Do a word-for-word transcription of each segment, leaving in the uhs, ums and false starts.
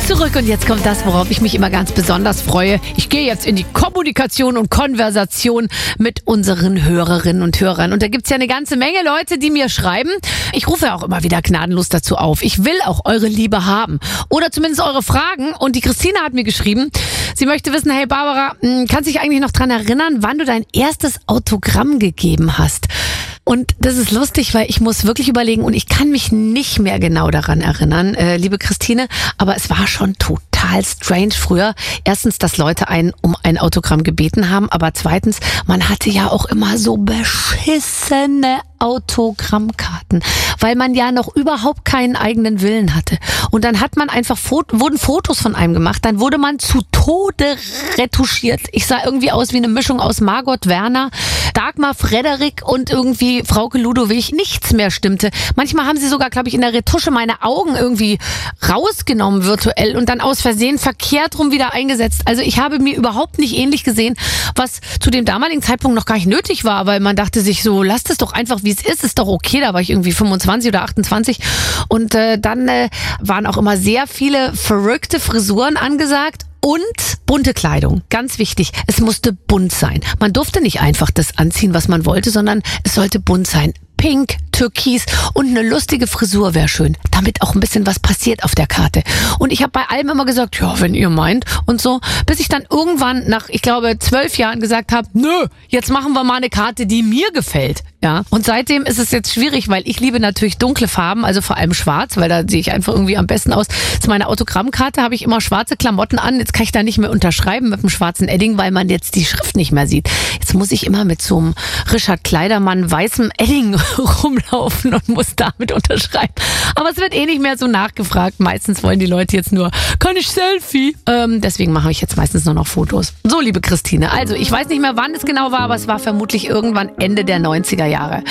Zurück und jetzt kommt das, worauf ich mich immer ganz besonders freue. Ich gehe jetzt in die Kommunikation und Konversation mit unseren Hörerinnen und Hörern. Und da gibt's ja eine ganze Menge Leute, die mir schreiben. Ich rufe ja auch immer wieder gnadenlos dazu auf. Ich will auch eure Liebe haben. Oder zumindest eure Fragen. Und die Christina hat mir geschrieben, sie möchte wissen, hey Barbara, kannst du dich eigentlich noch dran erinnern, wann du dein erstes Autogramm gegeben hast? Und das ist lustig, weil ich muss wirklich überlegen und ich kann mich nicht mehr genau daran erinnern, äh, liebe Christine, aber es war schon total strange früher. Erstens, dass Leute einen um ein Autogramm gebeten haben, aber zweitens, man hatte ja auch immer so beschissene Autogrammkarten, weil man ja noch überhaupt keinen eigenen Willen hatte. Und dann hat man einfach Foto, wurden Fotos von einem gemacht, dann wurde man zu Tode retuschiert. Ich sah irgendwie aus wie eine Mischung aus Margot Werner, Dagmar Frederik und irgendwie Frauke Ludowig. Nichts mehr stimmte. Manchmal haben sie sogar, glaube ich, in der Retusche meine Augen irgendwie rausgenommen virtuell und dann aus Versehen verkehrt rum wieder eingesetzt. Also ich habe mir überhaupt nicht ähnlich gesehen, was zu dem damaligen Zeitpunkt noch gar nicht nötig war, weil man dachte sich so, lasst es doch einfach, wie es ist, ist doch okay. Da war ich irgendwie fünfundzwanzig oder achtundzwanzig und äh, dann äh, waren auch immer sehr viele verrückte Frisuren angesagt. Und bunte Kleidung, ganz wichtig. Es musste bunt sein. Man durfte nicht einfach das anziehen, was man wollte, sondern es sollte bunt sein. Pink, Türkis und eine lustige Frisur wäre schön, damit auch ein bisschen was passiert auf der Karte. Und ich habe bei allem immer gesagt, ja, wenn ihr meint und so, bis ich dann irgendwann nach, ich glaube, zwölf Jahren gesagt habe, nö, jetzt machen wir mal eine Karte, die mir gefällt. Ja. Und seitdem ist es jetzt schwierig, weil ich liebe natürlich dunkle Farben, also vor allem schwarz, weil da sehe ich einfach irgendwie am besten aus. Zu meiner Autogrammkarte habe ich immer schwarze Klamotten an. Jetzt kann ich da nicht mehr unterschreiben mit dem schwarzen Edding, weil man jetzt die Schrift nicht mehr sieht. Jetzt muss ich immer mit so einem Richard Kleidermann weißem Edding rumlaufen und muss damit unterschreiben. Aber es wird eh nicht mehr so nachgefragt. Meistens wollen die Leute jetzt nur, kann ich Selfie? Ähm, deswegen mache ich jetzt meistens nur noch Fotos. So, liebe Christine, also ich weiß nicht mehr, wann es genau war, aber es war vermutlich irgendwann Ende der neunziger Jahre.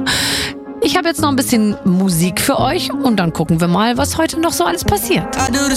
Ich habe jetzt noch ein bisschen Musik für euch und dann gucken wir mal, was heute noch so alles passiert.